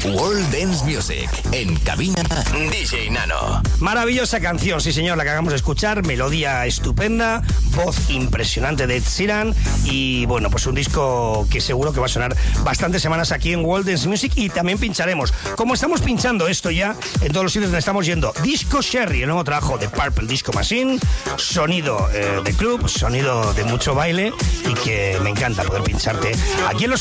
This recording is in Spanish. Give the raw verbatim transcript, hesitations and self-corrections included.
World Dance Music. En cabina, D J Nano. Maravillosa canción, sí señor, la que acabamos de escuchar. Melodía estupenda, voz impresionante de Ed Sheeran. Y bueno, pues un disco que seguro que va a sonar bastantes semanas aquí en World Dance Music. Y también pincharemos, como estamos pinchando esto ya en todos los sitios donde estamos yendo, Disco Sherry, el nuevo trabajo de Purple Disco Machine. Sonido eh, de club, sonido de mucho baile. Y que me encanta poder pincharte aquí en los